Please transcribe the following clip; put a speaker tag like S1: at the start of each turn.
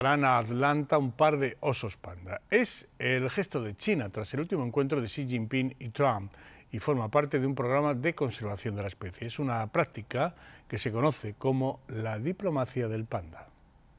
S1: A Atlanta un par de osos panda. Es el gesto de China tras el último encuentro de Xi Jinping y Trump y forma parte de un programa de conservación de la especie. Es una práctica que se conoce como la diplomacia del panda.